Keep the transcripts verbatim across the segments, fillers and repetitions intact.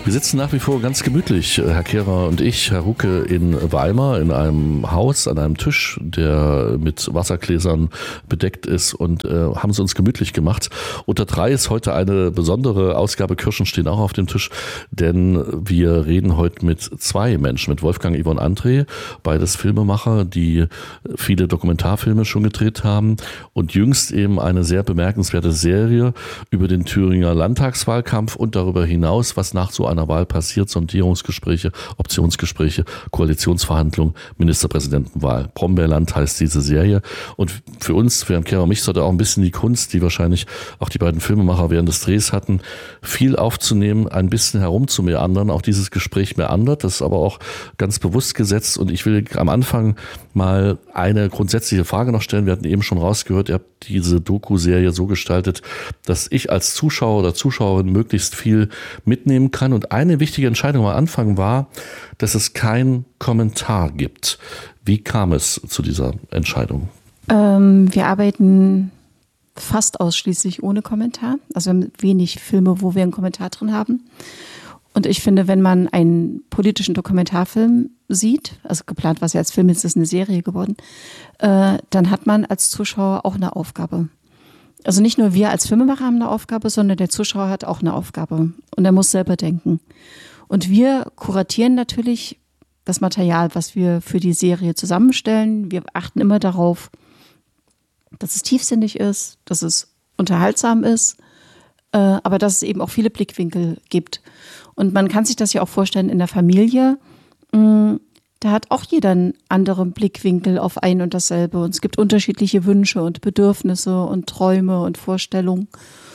Wir sitzen nach wie vor ganz gemütlich, Herr Kehrer und ich, Herr Rucke, in Weimar in einem Haus an einem Tisch, der mit Wassergläsern bedeckt ist, und äh, haben es uns gemütlich gemacht. Unter drei ist heute eine besondere Ausgabe. Kirschen stehen auch auf dem Tisch, denn wir reden heute mit zwei Menschen, mit Wolfgang Yvonne André, beides Filmemacher, die viele Dokumentarfilme schon gedreht haben und jüngst eben eine sehr bemerkenswerte Serie über den Thüringer Landtagswahlkampf und darüber hinaus, was nach so einer Wahl passiert, Sondierungsgespräche, Optionsgespräche, Koalitionsverhandlungen, Ministerpräsidentenwahl. Brombeerland heißt diese Serie. Und für uns, für Herrn Kehrer und mich, sollte auch ein bisschen die Kunst, die wahrscheinlich auch die beiden Filmemacher während des Drehs hatten, viel aufzunehmen, ein bisschen herumzumeandern. Auch dieses Gespräch meandert, das ist aber auch ganz bewusst gesetzt. Und ich will am Anfang mal eine grundsätzliche Frage noch stellen. Wir hatten eben schon rausgehört, ihr habt diese Doku-Serie so gestaltet, dass ich als Zuschauer oder Zuschauerin möglichst viel mitnehmen kann. Und eine wichtige Entscheidung am Anfang war, dass es keinen Kommentar gibt. Wie kam es zu dieser Entscheidung? Ähm, wir arbeiten fast ausschließlich ohne Kommentar. Also wir haben wenig Filme, wo wir einen Kommentar drin haben. Und ich finde, wenn man einen politischen Dokumentarfilm sieht, also geplant war es ja als Film, jetzt ist es eine Serie geworden, äh, dann hat man als Zuschauer auch eine Aufgabe. Also nicht nur wir als Filmemacher haben eine Aufgabe, sondern der Zuschauer hat auch eine Aufgabe. Und er muss selber denken. Und wir kuratieren natürlich das Material, was wir für die Serie zusammenstellen. Wir achten immer darauf, dass es tiefsinnig ist, dass es unterhaltsam ist, äh, aber dass es eben auch viele Blickwinkel gibt. Und man kann sich das ja auch vorstellen in der Familie. Mh, da hat auch jeder einen anderen Blickwinkel auf ein und dasselbe. Und es gibt unterschiedliche Wünsche und Bedürfnisse und Träume und Vorstellungen.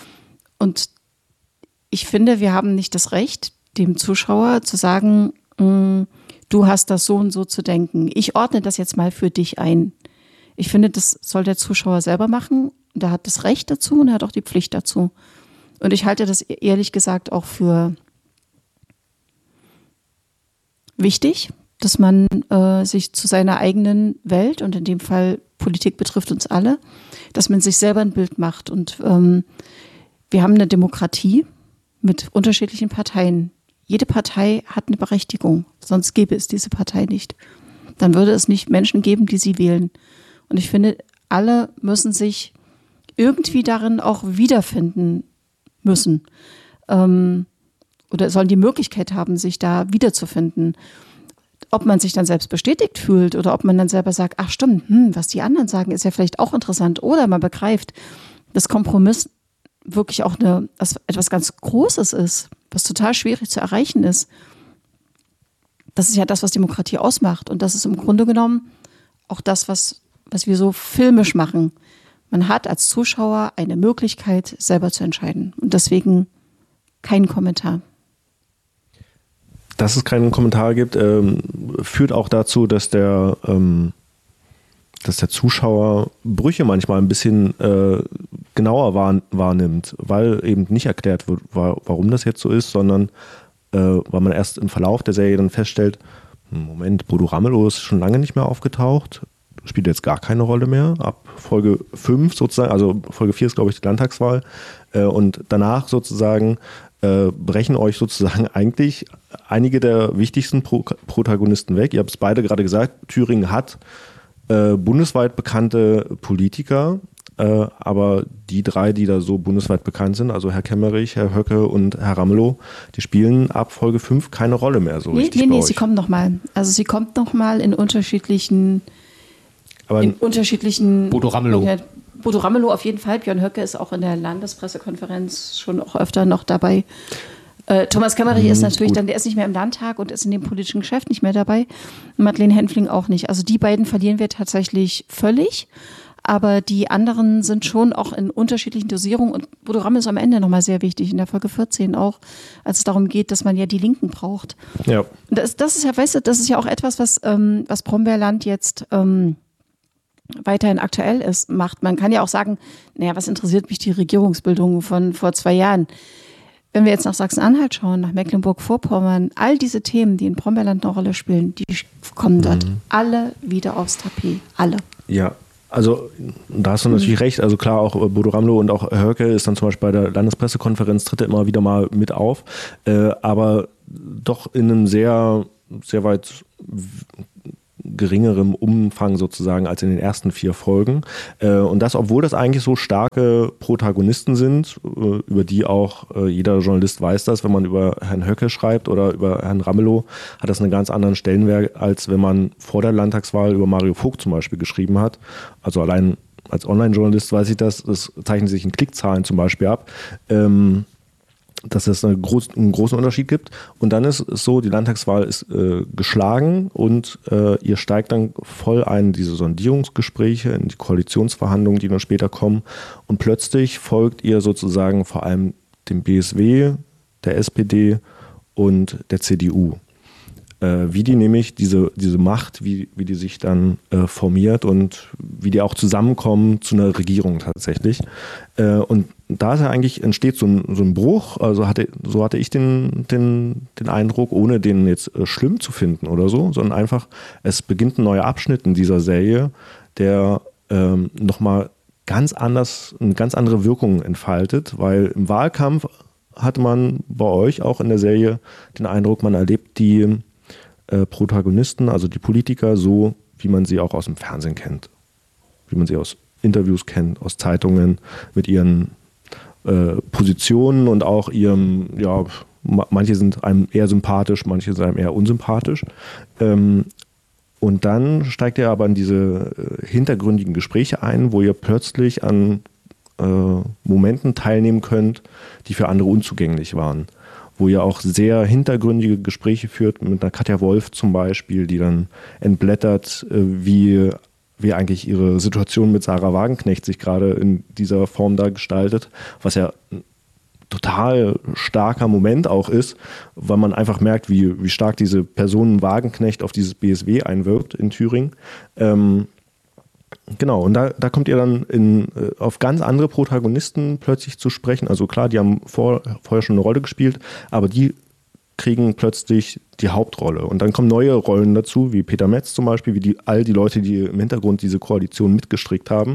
Und ich finde, wir haben nicht das Recht, dem Zuschauer zu sagen, mh, du hast das so und so zu denken. Ich ordne das jetzt mal für dich ein. Ich finde, das soll der Zuschauer selber machen. Und er hat das Recht dazu und er hat auch die Pflicht dazu. Und ich halte das ehrlich gesagt auch für wichtig, dass man äh, sich zu seiner eigenen Welt, und in dem Fall Politik betrifft uns alle, dass man sich selber ein Bild macht. Und ähm, wir haben eine Demokratie mit unterschiedlichen Parteien. Jede Partei hat eine Berechtigung, sonst gäbe es diese Partei nicht. Dann würde es nicht Menschen geben, die sie wählen. Und ich finde, alle müssen sich irgendwie darin auch wiederfinden müssen. Ähm, oder sollen die Möglichkeit haben, sich da wiederzufinden. Ob man sich dann selbst bestätigt fühlt oder ob man dann selber sagt, ach stimmt, hm, was die anderen sagen, ist ja vielleicht auch interessant. Oder man begreift, dass Kompromiss wirklich auch eine, etwas ganz Großes ist, was total schwierig zu erreichen ist. Das ist ja das, was Demokratie ausmacht. Und das ist im Grunde genommen auch das, was, was wir so filmisch machen. Man hat als Zuschauer eine Möglichkeit, selber zu entscheiden. Und deswegen kein Kommentar. Dass es keinen Kommentar gibt, ähm, führt auch dazu, dass der, ähm, dass der Zuschauer Brüche manchmal ein bisschen äh, genauer wahr, wahrnimmt, weil eben nicht erklärt wird, warum das jetzt so ist, sondern äh, weil man erst im Verlauf der Serie dann feststellt, Moment, Bodo Ramelow ist schon lange nicht mehr aufgetaucht, spielt jetzt gar keine Rolle mehr, ab Folge fünf sozusagen, also Folge vier ist, glaube ich, die Landtagswahl, äh, und danach sozusagen äh, brechen euch sozusagen eigentlich einige der wichtigsten Pro- Protagonisten weg. Ihr habt es beide gerade gesagt, Thüringen hat äh, bundesweit bekannte Politiker, äh, aber die drei, die da so bundesweit bekannt sind, also Herr Kemmerich, Herr Höcke und Herr Ramelow, die spielen ab Folge fünf keine Rolle mehr so nee, richtig Nee, bei nee, euch. sie kommt nochmal. Also sie kommt nochmal in unterschiedlichen aber in unterschiedlichen Bodo Ramelow. Ja, Bodo Ramelow auf jeden Fall. Björn Höcke ist auch in der Landespressekonferenz schon auch öfter noch dabei. Äh, Thomas Kemmerich Mhm, ist natürlich gut. dann, der ist nicht mehr im Landtag und ist in dem politischen Geschäft nicht mehr dabei. Madeleine Henfling auch nicht. Also die beiden verlieren wir tatsächlich völlig. Aber die anderen sind schon auch in unterschiedlichen Dosierungen. Und Bodo Ramelow ist am Ende nochmal sehr wichtig, in der Folge vierzehn auch, als es darum geht, dass man ja die Linken braucht. Ja. Und das, das ist ja, weißt du, das ist ja auch etwas, was, ähm, was Brombeerland jetzt ähm, weiterhin aktuell ist, macht. Man kann ja auch sagen, naja, was interessiert mich die Regierungsbildung von vor zwei Jahren? Wenn wir jetzt nach Sachsen-Anhalt schauen, nach Mecklenburg-Vorpommern, all diese Themen, die in Brombeerland eine Rolle spielen, die kommen dort Mhm. alle wieder aufs Tapet. Alle. Ja, also da hast du natürlich recht. Also klar, auch Bodo Ramelow und auch Höcke ist dann zum Beispiel bei der Landespressekonferenz, tritt er immer wieder mal mit auf. Äh, aber doch in einem sehr, sehr weit geringerem Umfang sozusagen als in den ersten vier Folgen. Und das, obwohl das eigentlich so starke Protagonisten sind, über die auch jeder Journalist weiß das, wenn man über Herrn Höcke schreibt oder über Herrn Ramelow, hat das einen ganz anderen Stellenwert, als wenn man vor der Landtagswahl über Mario Vogt zum Beispiel geschrieben hat. Also allein als Online-Journalist weiß ich das, das zeichnet sich in Klickzahlen zum Beispiel ab. Ähm, dass es einen, groß, einen großen Unterschied gibt. Und dann ist es so, die Landtagswahl ist äh, geschlagen und äh, ihr steigt dann voll ein in diese Sondierungsgespräche, in die Koalitionsverhandlungen, die dann später kommen. Und plötzlich folgt ihr sozusagen vor allem dem B S W, der S P D und der C D U. Äh, wie die nämlich diese, diese Macht, wie, wie die sich dann äh, formiert und wie die auch zusammenkommen zu einer Regierung tatsächlich. Äh, und da ist ja eigentlich entsteht so ein, so ein Bruch, also hatte, so hatte ich den, den, den Eindruck, ohne den jetzt äh, schlimm zu finden oder so, sondern einfach, es beginnt ein neuer Abschnitt in dieser Serie, der ähm, nochmal ganz anders, eine ganz andere Wirkung entfaltet, weil im Wahlkampf hatte man bei euch auch in der Serie den Eindruck, man erlebt die äh, Protagonisten, also die Politiker, so wie man sie auch aus dem Fernsehen kennt, wie man sie aus Interviews kennt, aus Zeitungen mit ihren Äh, Positionen und auch ihrem, ja, manche sind einem eher sympathisch, manche sind einem eher unsympathisch. Ähm, und dann steigt ihr aber in diese äh, hintergründigen Gespräche ein, wo ihr plötzlich an äh, Momenten teilnehmen könnt, die für andere unzugänglich waren. Wo ihr auch sehr hintergründige Gespräche führt, mit einer Katja Wolf zum Beispiel, die dann entblättert, äh, wie wie eigentlich ihre Situation mit Sarah Wagenknecht sich gerade in dieser Form da gestaltet, was ja ein total starker Moment auch ist, weil man einfach merkt, wie, wie stark diese Person Wagenknecht auf dieses B S W einwirkt in Thüringen. Ähm, genau, und da, da kommt ihr dann in, auf ganz andere Protagonisten plötzlich zu sprechen. Also klar, die haben vor, vorher schon eine Rolle gespielt, aber die kriegen plötzlich die Hauptrolle. Und dann kommen neue Rollen dazu, wie Peter Metz zum Beispiel, wie die, all die Leute, die im Hintergrund diese Koalition mitgestrickt haben.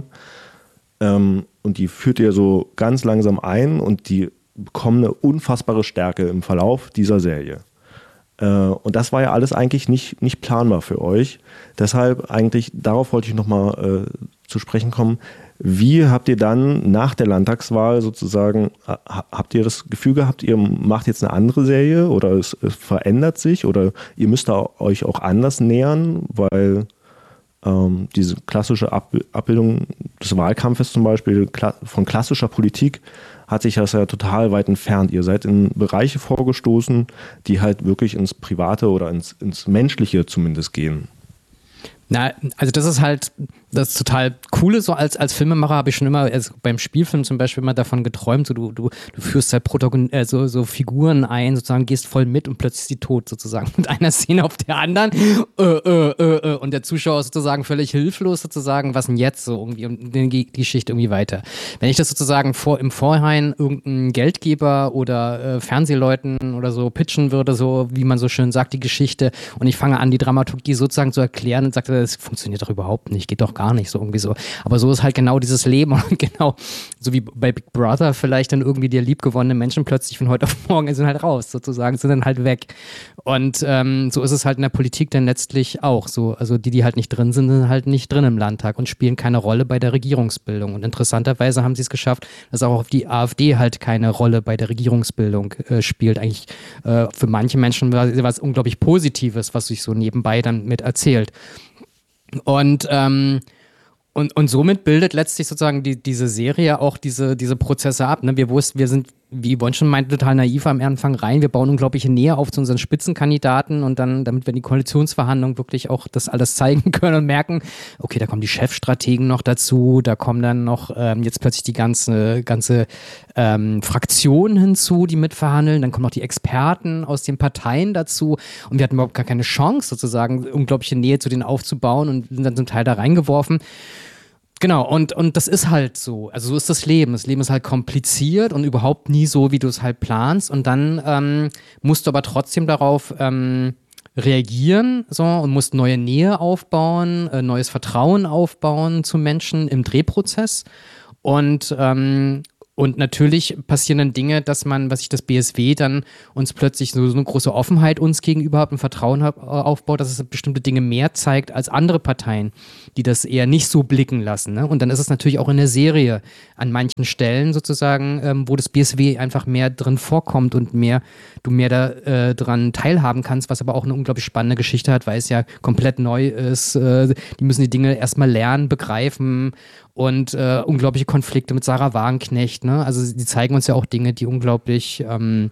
Ähm, und die führt ihr so ganz langsam ein und die bekommen eine unfassbare Stärke im Verlauf dieser Serie. Äh, und das war ja alles eigentlich nicht, nicht planbar für euch. Deshalb eigentlich, darauf wollte ich nochmal äh, zu sprechen kommen. Wie habt ihr dann nach der Landtagswahl sozusagen, habt ihr das Gefühl gehabt, ihr macht jetzt eine andere Serie oder es, es verändert sich oder ihr müsst da euch auch anders nähern, weil ähm, diese klassische Ab- Abbildung des Wahlkampfes zum Beispiel von klassischer Politik hat sich das ja total weit entfernt. Ihr seid in Bereiche vorgestoßen, die halt wirklich ins Private oder ins, ins Menschliche zumindest gehen. Na, also das ist halt das total Coole, so als, als Filmemacher habe ich schon immer, also beim Spielfilm zum Beispiel immer davon geträumt, so du, du, du führst halt Protagon äh, so, so Figuren ein, sozusagen gehst voll mit und plötzlich ist die tot sozusagen mit einer Szene auf der anderen äh, äh, äh, äh, und der Zuschauer ist sozusagen völlig hilflos sozusagen, was denn jetzt so irgendwie und dann geht die Geschichte irgendwie weiter. Wenn ich das sozusagen vor, im Vorhinein irgendeinem Geldgeber oder äh, Fernsehleuten oder so pitchen würde, so wie man so schön sagt, die Geschichte und ich fange an, die Dramaturgie sozusagen zu erklären und sagte, das funktioniert doch überhaupt nicht, geht doch gar nicht so irgendwie so. Aber so ist halt genau dieses Leben und genau, so wie bei Big Brother vielleicht dann irgendwie die liebgewonnenen Menschen plötzlich von heute auf morgen sind halt raus sozusagen, sind dann halt weg. Und ähm, so ist es halt in der Politik dann letztlich auch so. Also die, die halt nicht drin sind, sind halt nicht drin im Landtag und spielen keine Rolle bei der Regierungsbildung. Und interessanterweise haben sie es geschafft, dass auch die AfD halt keine Rolle bei der Regierungsbildung äh, spielt. Eigentlich äh, für manche Menschen war es unglaublich Positives, was sich so nebenbei dann mit erzählt. Und, ähm, und, und somit bildet letztlich sozusagen die, diese Serie auch diese, diese Prozesse ab. Ne? Wir wussten, wir sind, wie Yvonne schon meinte, total naiv am Anfang rein. Wir bauen unglaubliche Nähe auf zu unseren Spitzenkandidaten und dann, damit wir in die Koalitionsverhandlungen wirklich auch das alles zeigen können und merken, okay, da kommen die Chefstrategen noch dazu, da kommen dann noch ähm, jetzt plötzlich die ganze, ganze ähm, Fraktion hinzu, die mitverhandeln, dann kommen noch die Experten aus den Parteien dazu und wir hatten überhaupt gar keine Chance sozusagen, unglaubliche Nähe zu denen aufzubauen und sind dann zum Teil da reingeworfen. Genau, und, und das ist halt so. Also so ist das Leben. Das Leben ist halt kompliziert und überhaupt nie so, wie du es halt planst. Und dann ähm, musst du aber trotzdem darauf ähm, reagieren so, und musst neue Nähe aufbauen, äh, neues Vertrauen aufbauen zu Menschen im Drehprozess. Und, ähm, Und natürlich passieren dann Dinge, dass man, was ich das B S W dann uns plötzlich so, so eine große Offenheit uns gegenüber hat und Vertrauen hat, aufbaut, dass es bestimmte Dinge mehr zeigt als andere Parteien, die das eher nicht so blicken lassen. Ne? Und dann ist es natürlich auch in der Serie an manchen Stellen sozusagen, ähm, wo das B S W einfach mehr drin vorkommt und mehr, du mehr da äh, dran teilhaben kannst, was aber auch eine unglaublich spannende Geschichte hat, weil es ja komplett neu ist. Äh, die müssen die Dinge erstmal lernen, begreifen und äh, unglaubliche Konflikte mit Sarah Wagenknecht. Ne? Also die zeigen uns ja auch Dinge, die unglaublich ähm,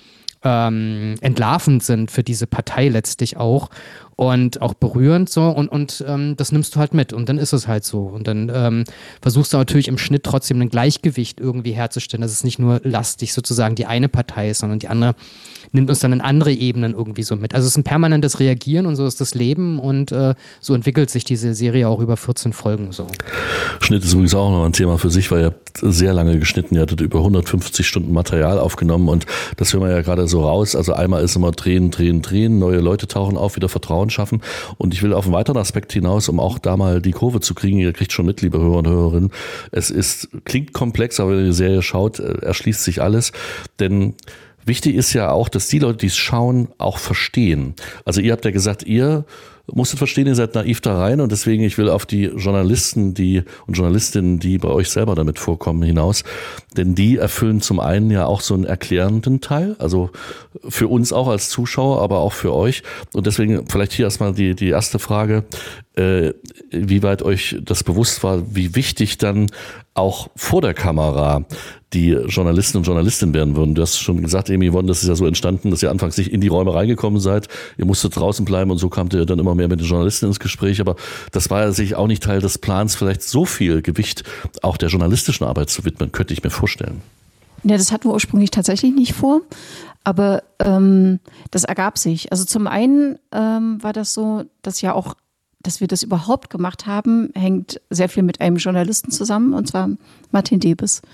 ähm, entlarvend sind für diese Partei letztlich auch und auch berührend so und, und ähm, das nimmst du halt mit und dann ist es halt so und dann ähm, versuchst du natürlich im Schnitt trotzdem ein Gleichgewicht irgendwie herzustellen, dass es nicht nur lastig sozusagen die eine Partei ist, sondern die andere nimmt uns dann in andere Ebenen irgendwie so mit. Also es ist ein permanentes Reagieren und so ist das Leben und äh, so entwickelt sich diese Serie auch über vierzehn Folgen so. Schnitt ist übrigens auch noch ein Thema für sich, weil ihr habt sehr lange geschnitten, ihr hattet über hundertfünfzig Stunden Material aufgenommen und das hören wir ja gerade so raus, also einmal ist immer drehen, drehen, drehen, neue Leute tauchen auf, wieder Vertrauen schaffen und ich will auf einen weiteren Aspekt hinaus, um auch da mal die Kurve zu kriegen, ihr kriegt schon mit, liebe Hörer und Hörerinnen, es ist, klingt komplex, aber wenn ihr die Serie schaut, erschließt sich alles, denn wichtig ist ja auch, dass die Leute, die es schauen, auch verstehen. Also ihr habt ja gesagt, ihr musstet verstehen, ihr seid naiv da rein und deswegen, ich will auf die Journalisten die und Journalistinnen, die bei euch selber damit vorkommen, hinaus. Denn die erfüllen zum einen ja auch so einen erklärenden Teil, also für uns auch als Zuschauer, aber auch für euch. Und deswegen vielleicht hier erstmal die, die erste Frage, äh, wie weit euch das bewusst war, wie wichtig dann auch vor der Kamera die Journalisten und Journalistinnen werden würden. Du hast schon gesagt, Amy Yvonne, das ist ja so entstanden, dass ihr anfangs nicht in die Räume reingekommen seid. Ihr musstet draußen bleiben und so kamt ihr dann immer mehr mit den Journalisten ins Gespräch. Aber das war ja sicher auch nicht Teil des Plans, vielleicht so viel Gewicht auch der journalistischen Arbeit zu widmen, könnte ich mir vorstellen. Ja, das hatten wir ursprünglich tatsächlich nicht vor, aber ähm, das ergab sich. Also zum einen ähm, war das so, dass ja auch, dass wir das überhaupt gemacht haben, hängt sehr viel mit einem Journalisten zusammen, und zwar Martin Debes.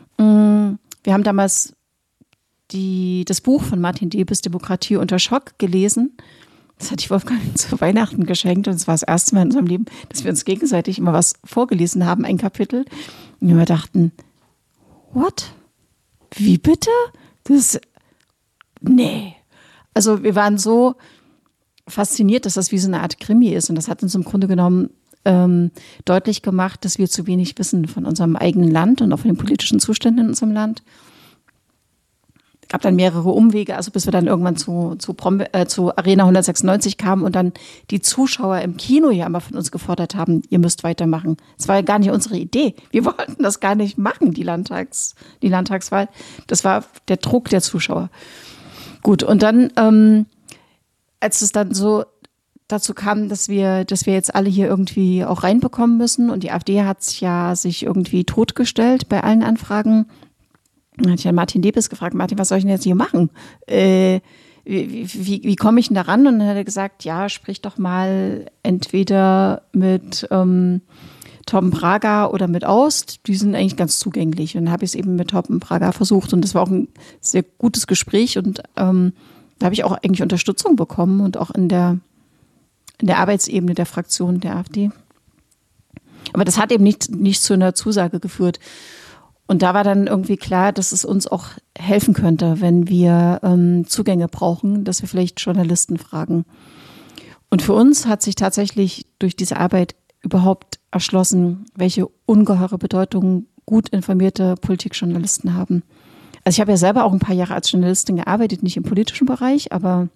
Wir haben damals die, das Buch von Martin Debes, Demokratie unter Schock, gelesen. Das hatte ich Wolfgang zu Weihnachten geschenkt und es war das erste Mal in unserem Leben, dass wir uns gegenseitig immer was vorgelesen haben, ein Kapitel. Und wir dachten, what? Wie bitte? Das, nee. Also wir waren so fasziniert, dass das wie so eine Art Krimi ist und das hat uns im Grunde genommen ähm, deutlich gemacht, dass wir zu wenig wissen von unserem eigenen Land und auch von den politischen Zuständen in unserem Land. Es gab dann mehrere Umwege, also bis wir dann irgendwann zu, zu, Prom- äh, zu Arena hundertsechsundneunzig kamen und dann die Zuschauer im Kino ja immer von uns gefordert haben, ihr müsst weitermachen. Das war ja gar nicht unsere Idee. Wir wollten das gar nicht machen, die Landtags, die Landtagswahl. Das war der Druck der Zuschauer. Gut, und dann, ähm, als es dann so dazu kam, dass wir, dass wir jetzt alle hier irgendwie auch reinbekommen müssen und die AfD hat ja sich irgendwie totgestellt bei allen Anfragen. Dann hatte ich ja Martin Debes gefragt, Martin, was soll ich denn jetzt hier machen? Äh, wie wie, wie komme ich denn da ran? Und dann hat er gesagt, ja, sprich doch mal entweder mit ähm, Torben Prager oder mit Aust. Die sind eigentlich ganz zugänglich. Und dann habe ich es eben mit Torben Prager versucht und das war auch ein sehr gutes Gespräch und ähm, da habe ich auch eigentlich Unterstützung bekommen und auch in der in der Arbeitsebene der Fraktion der AfD. Aber das hat eben nicht, nicht zu einer Zusage geführt. Und da war dann irgendwie klar, dass es uns auch helfen könnte, wenn wir ähm, Zugänge brauchen, dass wir vielleicht Journalisten fragen. Und für uns hat sich tatsächlich durch diese Arbeit überhaupt erschlossen, welche ungeheure Bedeutung gut informierte Politikjournalisten haben. Also ich habe ja selber auch ein paar Jahre als Journalistin gearbeitet, nicht im politischen Bereich, aber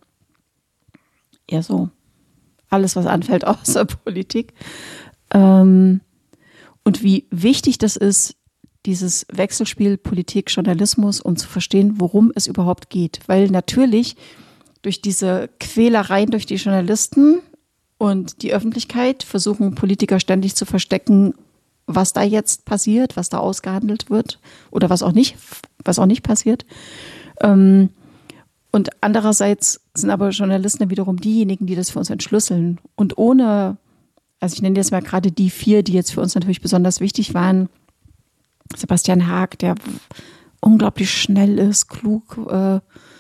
eher so alles, was anfällt, außer Politik. Ähm, und wie wichtig das ist, dieses Wechselspiel Politik, Journalismus, um zu verstehen, worum es überhaupt geht. Weil natürlich durch diese Quälereien durch die Journalisten und die Öffentlichkeit versuchen Politiker ständig zu verstecken, was da jetzt passiert, was da ausgehandelt wird oder was auch nicht, was auch nicht passiert. Ähm, Und andererseits sind aber Journalisten wiederum diejenigen, die das für uns entschlüsseln. Und ohne, also ich nenne jetzt mal gerade die vier, die jetzt für uns natürlich besonders wichtig waren. Sebastian Haag, der unglaublich schnell ist, klug, äh,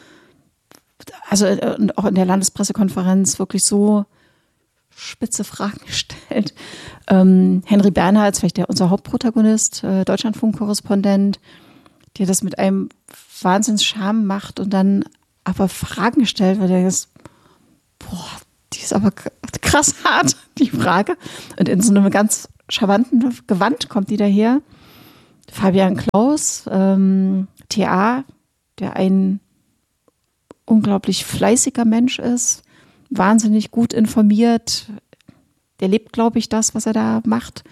also und auch in der Landespressekonferenz wirklich so spitze Fragen stellt. Ähm, Henry Bernhardt, vielleicht der unser Hauptprotagonist, äh, Deutschlandfunk-Korrespondent. der das mit einem Wahnsinns-Charme macht und dann aber Fragen stellt, weil der ist, boah, die ist aber krass hart, die Frage. Und in so einem ganz charmanten Gewand kommt die daher. Fabian Klaus, ähm, T A, der ein unglaublich fleißiger Mensch ist, wahnsinnig gut informiert. Der lebt, glaube ich, das, was er da macht.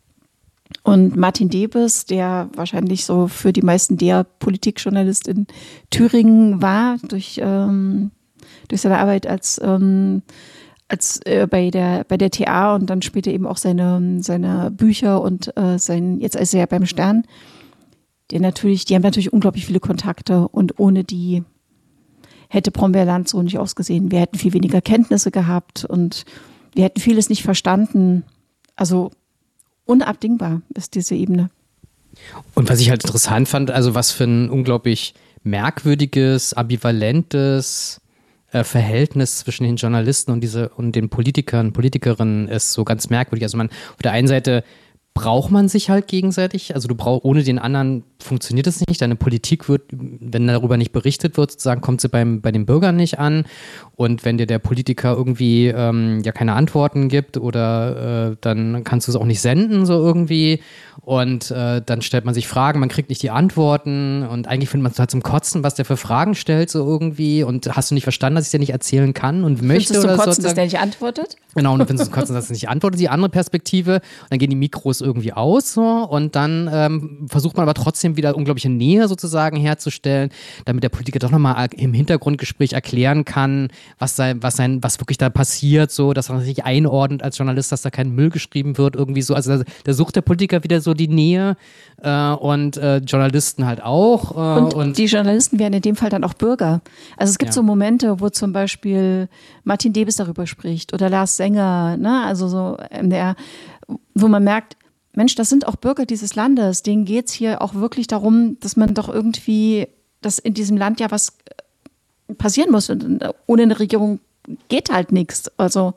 Und Martin Debes, der wahrscheinlich so für die meisten der Politikjournalist in Thüringen war, durch, ähm, durch seine Arbeit als, ähm, als äh, bei der bei der T A und dann später eben auch seine, seine Bücher und äh, sein, jetzt ist er ja beim Stern, der natürlich, die haben natürlich unglaublich viele Kontakte und ohne die hätte Brombeerland so nicht ausgesehen. Wir hätten viel weniger Kenntnisse gehabt und wir hätten vieles nicht verstanden. Also unabdingbar ist diese Ebene. Und was ich halt interessant fand, also was für ein unglaublich merkwürdiges, ambivalentes äh, Verhältnis zwischen den Journalisten und diese und den Politikern, Politikerinnen ist so ganz merkwürdig. Also man auf der einen Seite braucht man sich halt gegenseitig, also du brauchst, ohne den anderen funktioniert es nicht. Deine Politik wird, wenn darüber nicht berichtet wird, sozusagen, kommt sie beim, bei den Bürgern nicht an. Und wenn dir der Politiker irgendwie ähm, ja keine Antworten gibt oder äh, dann kannst du es auch nicht senden, so irgendwie. Und äh, dann stellt man sich Fragen, man kriegt nicht die Antworten und eigentlich findet man es halt zum Kotzen, was der für Fragen stellt, so irgendwie. Und hast du nicht verstanden, dass ich dir nicht erzählen kann und möchte? Findest du oder zum Kotzen, sozusagen? dass der nicht antwortet? Genau, und du findest es zum Kotzen, dass er nicht antwortet, die andere Perspektive. Und dann gehen die Mikros irgendwie aus so, und dann ähm, versucht man aber trotzdem wieder unglaubliche Nähe sozusagen herzustellen, damit der Politiker doch nochmal im Hintergrundgespräch erklären kann, was sein, was sein, was wirklich da passiert, so, dass er sich einordnet als Journalist, dass da kein Müll geschrieben wird, irgendwie so. Also da, da sucht der Politiker wieder so die Nähe äh, und äh, Journalisten halt auch. Äh, und, und die Journalisten wären in dem Fall dann auch Bürger. Also es gibt Ja. so Momente, wo zum Beispiel Martin Debes darüber spricht oder Lars Sänger, ne, also so M D R, wo man merkt, Mensch, das sind auch Bürger dieses Landes, denen geht es hier auch wirklich darum, dass man doch irgendwie, dass in diesem Land ja was passieren muss. Und ohne eine Regierung geht halt nichts. Also,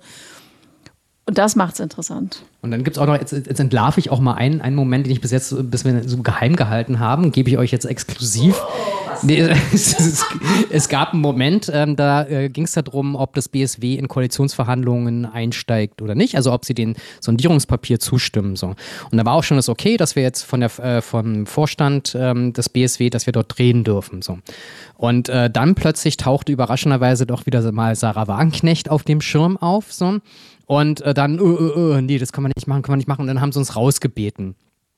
und das macht es interessant. Und dann gibt es auch noch, jetzt, jetzt entlarve ich auch mal einen, einen Moment, den ich bis jetzt, bis wir so geheim gehalten haben, gebe ich euch jetzt exklusiv. Nee, es, es, es gab einen Moment, ähm, da äh, ging es darum, ob das B S W in Koalitionsverhandlungen einsteigt oder nicht, also ob sie den Sondierungspapier zustimmen. So. Und da war auch schon das okay, dass wir jetzt von der, äh, vom Vorstand ähm, des B S W, dass wir dort drehen dürfen. So. Und äh, dann plötzlich tauchte überraschenderweise doch wieder mal Sarah Wagenknecht auf dem Schirm auf. So. Und äh, dann, uh, uh, uh, nee, das kann man nicht machen, kann man nicht machen. Und dann haben sie uns rausgebeten.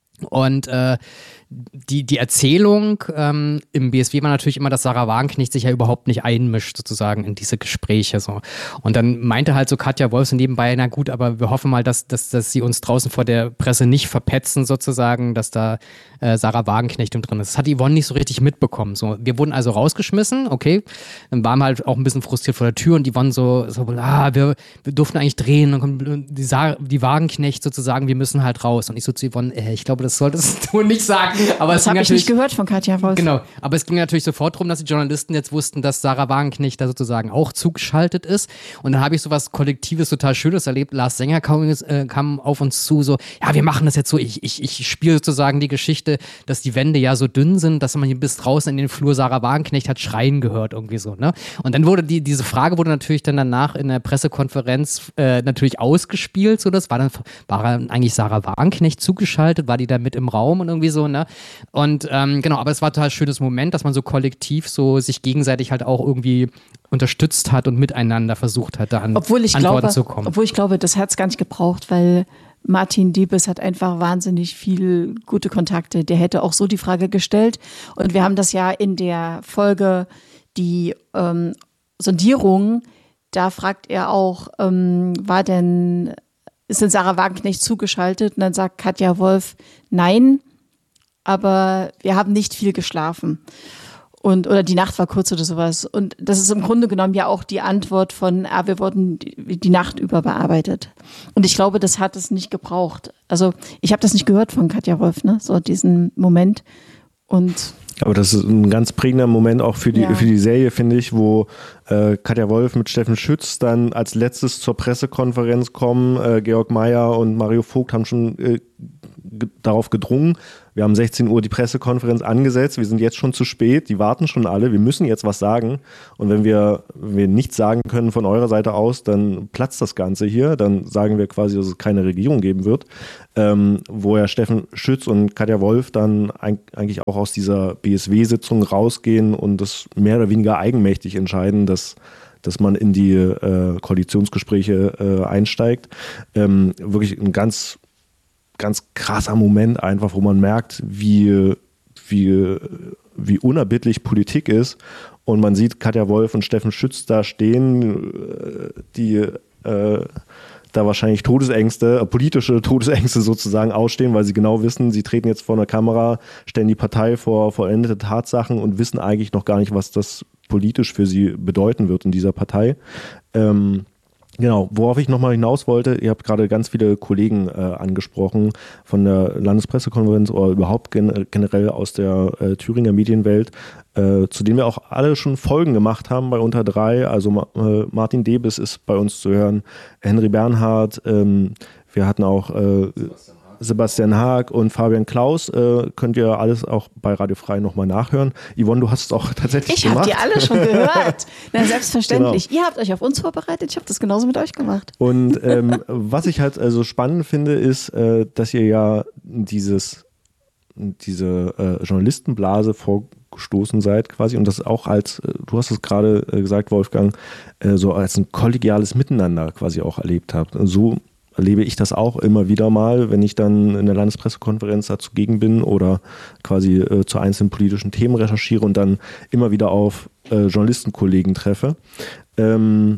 Und äh, die, die Erzählung ähm, im B S W war natürlich immer, dass Sarah Wagenknecht sich ja überhaupt nicht einmischt, sozusagen in diese Gespräche. So. Und dann meinte halt so Katja Wolf so nebenbei, na gut, aber wir hoffen mal, dass, dass, dass sie uns draußen vor der Presse nicht verpetzen, sozusagen, dass da äh, Sarah Wagenknecht drin ist. Das hat Yvonne nicht so richtig mitbekommen. So. Wir wurden also rausgeschmissen, okay. Dann waren wir halt auch ein bisschen frustriert vor der Tür und Yvonne so, so ah, wir, wir durften eigentlich drehen. Dann kommt die, Sa- die Wagenknecht sozusagen, wir müssen halt raus. Und ich so zu Yvonne, äh, ich glaube, das solltest du nicht sagen. Aber Das habe ich nicht gehört von Katja Wolf. Genau, aber es ging natürlich sofort darum, dass die Journalisten jetzt wussten, dass Sarah Wagenknecht da sozusagen auch zugeschaltet ist. Und dann habe ich so was Kollektives, total Schönes erlebt. Lars Sänger kam, äh, kam auf uns zu, so, ja, wir machen das jetzt so, ich, ich, ich spiele sozusagen die Geschichte, dass die Wände ja so dünn sind, dass man hier bis draußen in den Flur Sarah Wagenknecht hat schreien gehört, irgendwie so, ne? Und dann wurde die, diese Frage wurde natürlich dann danach in der Pressekonferenz äh, natürlich ausgespielt, so, das war dann, war dann eigentlich Sarah Wagenknecht zugeschaltet, war die da mit im Raum und irgendwie so, ne? Und ähm, genau, aber es war ein total schönes Moment, dass man so kollektiv so sich gegenseitig halt auch irgendwie unterstützt hat und miteinander versucht hat, da an obwohl ich Antworten glaube, zu kommen. Obwohl ich glaube, das hat es gar nicht gebraucht, weil Martin Debes hat einfach wahnsinnig viel gute Kontakte. Der hätte auch so die Frage gestellt. Und wir haben das ja in der Folge, die ähm, Sondierung, da fragt er auch, ähm, war denn, ist denn Sarah Wagenknecht zugeschaltet? Und dann sagt Katja Wolf, nein, aber wir haben nicht viel geschlafen. Und, oder die Nacht war kurz oder sowas. Und das ist im Grunde genommen ja auch die Antwort von, ah, wir wurden die, die Nacht über bearbeitet. Und ich glaube, das hat es nicht gebraucht. Also ich habe das nicht gehört von Katja Wolf, ne? So diesen Moment. Und Aber das ist ein ganz prägender Moment auch für die, Ja. für die Serie, finde ich, wo äh, Katja Wolf mit Steffen Schütz dann als letztes zur Pressekonferenz kommen. Äh, Georg Mayer und Mario Vogt haben schon äh, g- darauf gedrungen, wir haben sechzehn Uhr die Pressekonferenz angesetzt, wir sind jetzt schon zu spät, die warten schon alle, wir müssen jetzt was sagen. Und wenn wir, wenn wir nichts sagen können von eurer Seite aus, dann platzt das Ganze hier. Dann sagen wir quasi, dass es keine Regierung geben wird. Ähm, wo ja Steffen Schütz und Katja Wolf dann ein, eigentlich auch aus dieser B S W-Sitzung rausgehen und das mehr oder weniger eigenmächtig entscheiden, dass dass man in die äh, Koalitionsgespräche äh, einsteigt. Ähm, wirklich ein ganz, ganz krasser Moment einfach, wo man merkt, wie, wie, wie unerbittlich Politik ist. Und man sieht Katja Wolf und Steffen Schütz da stehen, die äh, da wahrscheinlich Todesängste, äh, politische Todesängste sozusagen ausstehen, weil sie genau wissen, sie treten jetzt vor einer Kamera, stellen die Partei vor vollendete Tatsachen und wissen eigentlich noch gar nicht, was das politisch für sie bedeuten wird in dieser Partei. Ähm, genau, worauf ich nochmal hinaus wollte, ihr habt gerade ganz viele Kollegen äh, angesprochen von der Landespressekonferenz oder überhaupt gen- generell aus der äh, Thüringer Medienwelt, äh, zu denen wir auch alle schon Folgen gemacht haben bei Unter drei. Also Ma- äh, Martin Debes ist bei uns zu hören, Henry Bernhard, ähm, wir hatten auch äh, Sebastian Haag und Fabian Klaus, äh, könnt ihr alles auch bei Radio Frei nochmal nachhören. Yvonne, du hast es auch tatsächlich Ich gemacht. habe die alle schon gehört. Na, selbstverständlich. Genau. Ihr habt euch auf uns vorbereitet, ich habe das genauso mit euch gemacht. Und ähm, was ich halt also spannend finde, ist, äh, dass ihr ja dieses, diese äh, Journalistenblase vorgestoßen seid quasi und das auch als, äh, du hast es gerade äh, gesagt, Wolfgang, äh, so als ein kollegiales Miteinander quasi auch erlebt habt. So erlebe ich das auch immer wieder mal, wenn ich dann in der Landespressekonferenz da zugegen bin oder quasi äh, zu einzelnen politischen Themen recherchiere und dann immer wieder auf äh, Journalistenkollegen treffe. Ähm,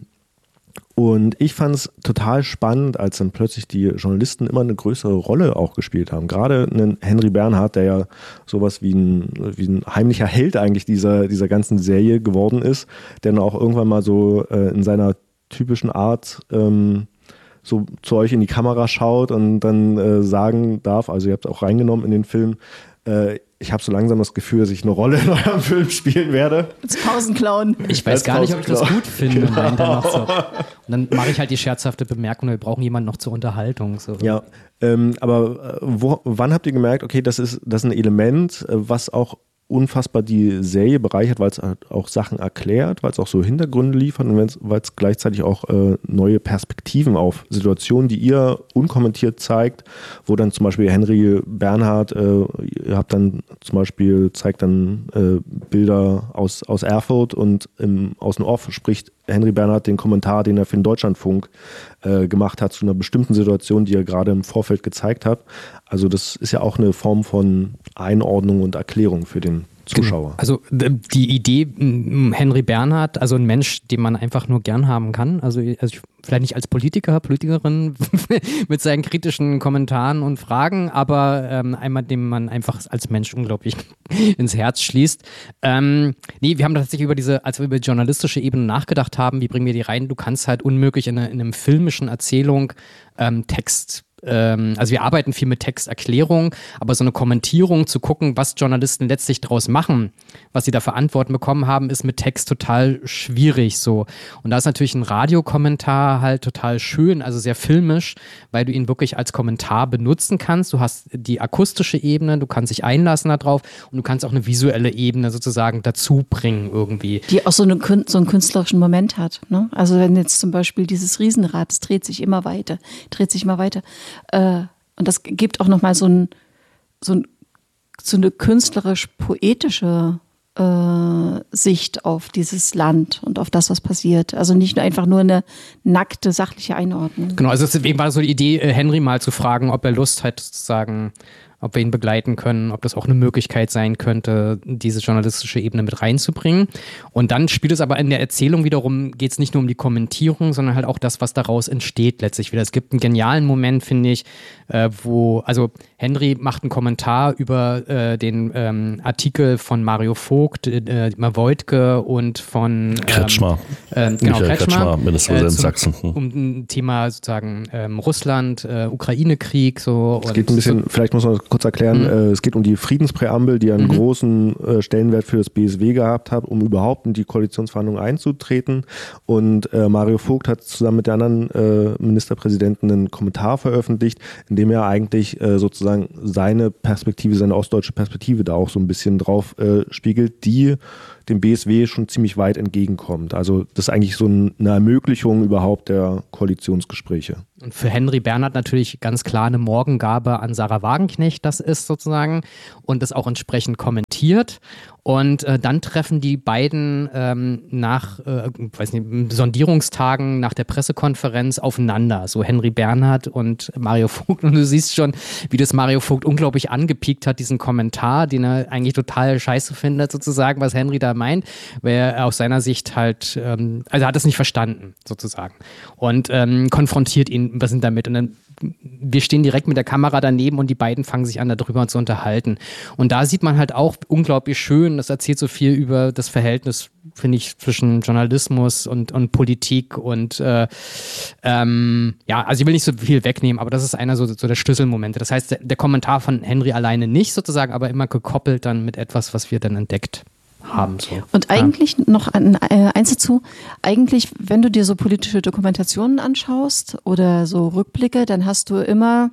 und ich fand es total spannend, als dann plötzlich die Journalisten immer eine größere Rolle auch gespielt haben. Gerade einen Henry Bernhard, der ja sowas wie ein, wie ein heimlicher Held eigentlich dieser, dieser ganzen Serie geworden ist, der dann auch irgendwann mal so äh, in seiner typischen Art ähm, so zu euch in die Kamera schaut und dann äh, sagen darf, also ihr habt auch reingenommen in den Film, äh, ich habe so langsam das Gefühl, dass ich eine Rolle in eurem Film spielen werde. Als Pausenclown. Ich weiß gar nicht, ob ich das gut finde. Genau. Dann noch so. Und dann mache ich halt die scherzhafte Bemerkung, wir brauchen jemanden noch zur Unterhaltung. So. Ja, ähm, aber wo, wann habt ihr gemerkt, okay, das ist, das ist ein Element, was auch unfassbar die Serie bereichert, weil es auch Sachen erklärt, weil es auch so Hintergründe liefert und weil es gleichzeitig auch äh, neue Perspektiven auf Situationen, die ihr unkommentiert zeigt, wo dann zum Beispiel Henry Bernhard, äh, ihr habt dann zum Beispiel, zeigt dann äh, Bilder aus, aus Erfurt und im, aus dem Off spricht Henry Bernhard den Kommentar, den er für den Deutschlandfunk äh, gemacht hat zu einer bestimmten Situation, die er gerade im Vorfeld gezeigt hat. Also das ist ja auch eine Form von Einordnung und Erklärung für den Zuschauer. Also die Idee, Henry Bernhard, also ein Mensch, den man einfach nur gern haben kann, also, also vielleicht nicht als Politiker, Politikerin mit seinen kritischen Kommentaren und Fragen, aber ähm, einmal, dem man einfach als Mensch unglaublich ins Herz schließt. Ähm, nee, wir haben tatsächlich über diese, als wir über die journalistische Ebene nachgedacht haben, wie bringen wir die rein, du kannst halt unmöglich in, eine, in einem filmischen Erzählung ähm, Text also wir arbeiten viel mit Texterklärung, aber so eine Kommentierung zu gucken, was Journalisten letztlich draus machen, was sie da für Antworten bekommen haben, ist mit Text total schwierig so. Und da ist natürlich ein Radiokommentar halt total schön, also sehr filmisch, weil du ihn wirklich als Kommentar benutzen kannst. Du hast die akustische Ebene, du kannst dich einlassen darauf und du kannst auch eine visuelle Ebene sozusagen dazu bringen irgendwie. Die auch so, eine, so einen künstlerischen Moment hat. Ne? Also wenn jetzt zum Beispiel dieses Riesenrad, es dreht sich immer weiter, dreht sich immer weiter. Und das gibt auch nochmal so, ein, so, ein, so eine künstlerisch-poetische äh, Sicht auf dieses Land und auf das, was passiert. Also nicht nur einfach nur eine nackte, sachliche Einordnung. Genau, also deswegen war so die Idee, Henry mal zu fragen, ob er Lust hat, sozusagen, ob wir ihn begleiten können, ob das auch eine Möglichkeit sein könnte, diese journalistische Ebene mit reinzubringen. Und dann spielt es aber in der Erzählung wiederum, geht es nicht nur um die Kommentierung, sondern halt auch das, was daraus entsteht letztlich wieder. Es gibt einen genialen Moment, finde ich, äh, wo, also Henry macht einen Kommentar über äh, den ähm, Artikel von Mario Vogt, äh, Woidke und von ähm, Kretschmer. Äh, genau, Michael Kretschmer, Kretschmer, Ministerpräsident äh, zum, Sachsen. Um ein Thema sozusagen ähm, Russland, äh, Ukraine-Krieg. So, es geht ein bisschen, so, vielleicht muss man kurz erklären. Mhm. Äh, es geht um die Friedenspräambel, die einen mhm. großen äh, Stellenwert für das B S W gehabt hat, um überhaupt in die Koalitionsverhandlungen einzutreten. Und äh, Mario Vogt hat zusammen mit der anderen äh, Ministerpräsidenten einen Kommentar veröffentlicht, in dem er eigentlich äh, sozusagen seine Perspektive, seine ostdeutsche Perspektive da auch so ein bisschen drauf äh, spiegelt, die dem B S W schon ziemlich weit entgegenkommt. Also das ist eigentlich so eine Ermöglichung überhaupt der Koalitionsgespräche. Und für Henry Bernhard natürlich ganz klar eine Morgengabe an Sarah Wagenknecht, das ist sozusagen, und das auch entsprechend kommentiert. Und äh, dann treffen die beiden ähm, nach, äh, weiß nicht, Sondierungstagen nach der Pressekonferenz aufeinander, so Henry Bernhard und Mario Vogt. Und du siehst schon, wie das Mario Vogt unglaublich angepiekt hat, diesen Kommentar, den er eigentlich total scheiße findet, sozusagen, was Henry da meint, weil er aus seiner Sicht halt, ähm, also er hat es nicht verstanden, sozusagen. Und ähm, konfrontiert ihn ein bisschen damit. Und dann wir stehen direkt mit der Kamera daneben und die beiden fangen sich an, darüber zu unterhalten. Und da sieht man halt auch unglaublich schön, das erzählt so viel über das Verhältnis, finde ich, zwischen Journalismus und, und Politik und äh, ähm, ja, also ich will nicht so viel wegnehmen, aber das ist einer so, so der Schlüsselmomente. Das heißt, der, der Kommentar von Henry alleine nicht sozusagen, aber immer gekoppelt dann mit etwas, was wir dann entdeckt haben. So. Und eigentlich ja. noch ein, äh, eins dazu, eigentlich, wenn du dir so politische Dokumentationen anschaust oder so Rückblicke, dann hast du immer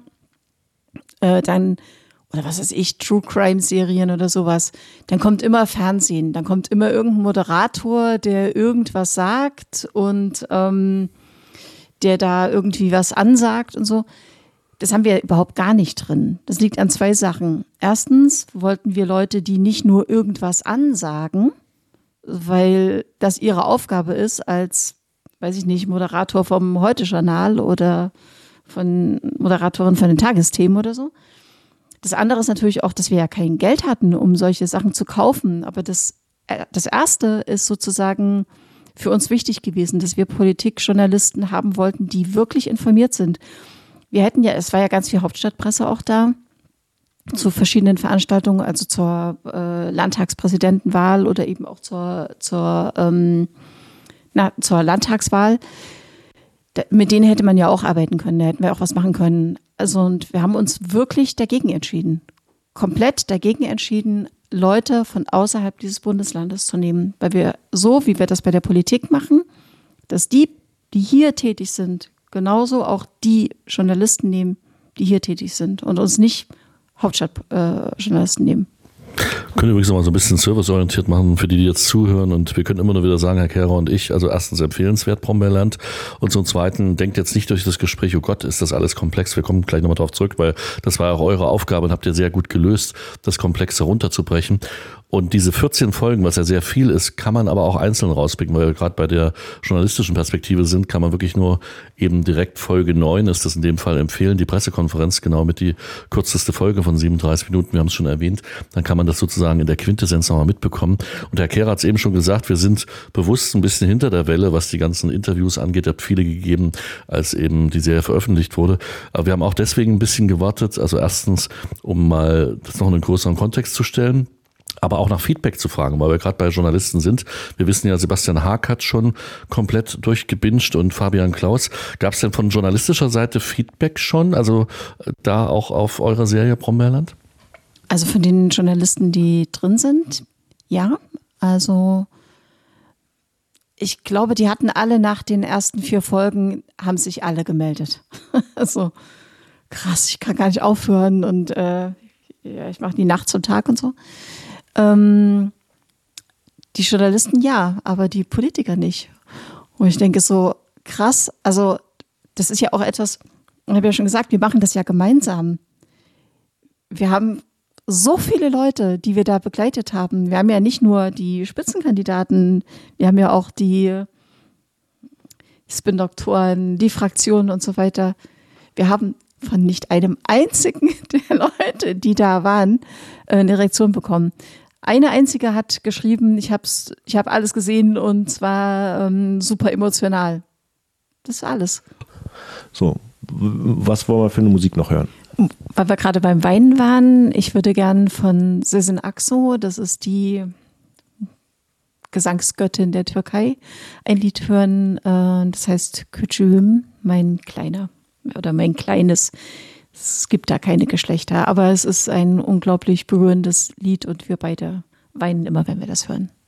äh, dann, oder was weiß ich, True Crime Serien oder sowas, dann kommt immer Fernsehen, dann kommt immer irgendein Moderator, der irgendwas sagt und ähm, der da irgendwie was ansagt und so. Das haben wir überhaupt gar nicht drin. Das liegt an zwei Sachen. Erstens wollten wir Leute, die nicht nur irgendwas ansagen, weil das ihre Aufgabe ist als, weiß ich nicht, Moderator vom Heute-Journal oder von Moderatorin von den Tagesthemen oder so. Das andere ist natürlich auch, dass wir ja kein Geld hatten, um solche Sachen zu kaufen. Aber das, das Erste ist sozusagen für uns wichtig gewesen, dass wir Politikjournalisten haben wollten, die wirklich informiert sind. Wir hätten ja, es war ja ganz viel Hauptstadtpresse auch da, zu verschiedenen Veranstaltungen, also zur äh, Landtagspräsidentenwahl oder eben auch zur, zur, ähm, na, zur Landtagswahl. Da, mit denen hätte man ja auch arbeiten können, da hätten wir auch was machen können. Also und wir haben uns wirklich dagegen entschieden, komplett dagegen entschieden, Leute von außerhalb dieses Bundeslandes zu nehmen, weil wir so, wie wir das bei der Politik machen, dass die, die hier tätig sind, genauso auch die Journalisten nehmen, die hier tätig sind und uns nicht Hauptstadtjournalisten äh, nehmen. Wir können übrigens noch mal so ein bisschen serviceorientiert machen für die, die jetzt zuhören, und wir können immer nur wieder sagen, Herr Kehrer und ich, also erstens empfehlenswert Brombeerland und zum Zweiten, denkt jetzt nicht durch das Gespräch, oh Gott, ist das alles komplex, wir kommen gleich nochmal drauf zurück, weil das war auch eure Aufgabe und habt ihr sehr gut gelöst, das Komplexe runterzubrechen. Und diese vierzehn Folgen, was ja sehr viel ist, kann man aber auch einzeln rauspicken, weil wir gerade bei der journalistischen Perspektive sind, kann man wirklich nur eben direkt Folge neun, ist das in dem Fall, empfehlen, die Pressekonferenz, genau mit die kürzeste Folge von siebenunddreißig Minuten, wir haben es schon erwähnt, dann kann man das sozusagen in der Quintessenz nochmal mitbekommen. Und Herr Kehrer hat es eben schon gesagt, wir sind bewusst ein bisschen hinter der Welle, was die ganzen Interviews angeht. Ihr habt viele gegeben, als eben die Serie veröffentlicht wurde. Aber wir haben auch deswegen ein bisschen gewartet, also erstens, um mal das noch in einen größeren Kontext zu stellen, aber auch nach Feedback zu fragen, weil wir gerade bei Journalisten sind. Wir wissen ja, Sebastian Haag hat schon komplett durchgebinged und Fabian Klaus. Gab es denn von journalistischer Seite Feedback schon, also da auch auf eurer Serie Brombeerland? Also von den Journalisten, die drin sind, ja. Also ich glaube, die hatten alle nach den ersten vier Folgen, haben sich alle gemeldet. Also krass, ich kann gar nicht aufhören und äh, ja, ich mache die Nacht zum Tag und so. Ähm, die Journalisten ja, aber die Politiker nicht. Und ich denke so, krass, also das ist ja auch etwas, ich habe ja schon gesagt, wir machen das ja gemeinsam. Wir haben so viele Leute, die wir da begleitet haben. Wir haben ja nicht nur die Spitzenkandidaten, wir haben ja auch die Spin-Doktoren, die Fraktionen und so weiter. Wir haben von nicht einem einzigen der Leute, die da waren, eine Reaktion bekommen. Eine einzige hat geschrieben, ich hab's, ich habe alles gesehen und zwar ähm, super emotional. Das ist alles. So, was wollen wir für eine Musik noch hören? Weil wir gerade beim Weinen waren, ich würde gern von Sezen Aksu, das ist die Gesangsgöttin der Türkei, ein Lied hören, äh, das heißt Küçüğüm, mein Kleiner oder mein Kleines. Es gibt da keine Geschlechter, aber es ist ein unglaublich berührendes Lied und wir beide weinen immer, wenn wir das hören.